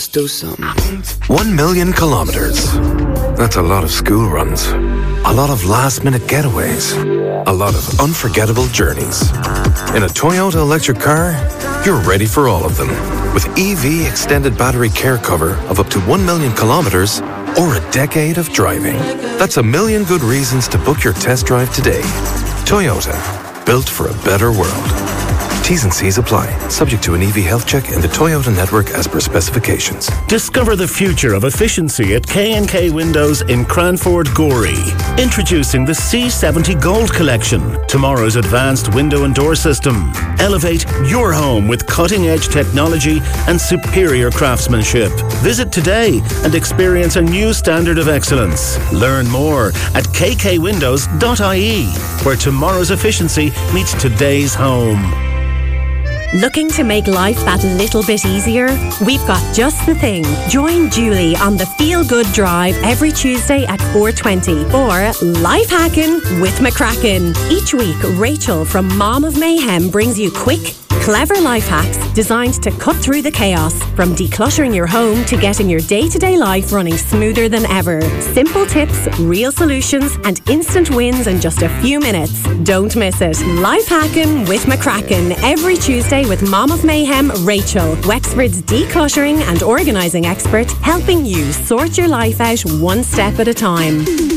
Let's do something. 1 million kilometers. That's a lot of school runs. A lot of last-minute getaways. A lot of unforgettable journeys. In a Toyota electric car, you're ready for all of them. With EV extended battery care cover of up to 1 million kilometers or a decade of driving. That's a million good reasons to book your test drive today. Toyota, built for a better world. T's and C's apply. Subject to an EV health check in the Toyota network as per specifications. Discover the future of efficiency at K&K Windows in Cranford, Gorey. Introducing the C70 Gold Collection, tomorrow's advanced window and door system. Elevate your home with cutting-edge technology and superior craftsmanship. Visit today and experience a new standard of excellence. Learn more at kkwindows.ie, where tomorrow's efficiency meets today's home. Looking to make life that little bit easier? We've got just the thing. Join Julie on the Feel Good Drive every Tuesday at 4:20 for Life Hacking with McCracken. Each week, Rachel from Mom of Mayhem brings you quick, clever life hacks designed to cut through the chaos, from decluttering your home to getting your day-to-day life running smoother than ever. Simple tips, real solutions, and instant wins in just a few minutes. Don't miss it. Life Hacking with McCracken every Tuesday with Mom of Mayhem, Rachel, Wexford's decluttering and organising expert, helping you sort your life out one step at a time.